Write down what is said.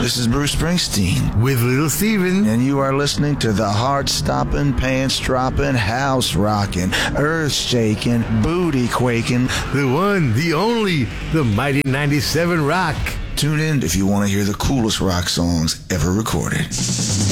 This is Bruce Springsteen. With Little Steven. And you are listening to the heart-stopping, pants-dropping, house-rocking, earth-shaking, booty-quaking, the one, the only, the mighty 97 Rock. Tune in if you want to hear the coolest rock songs ever recorded.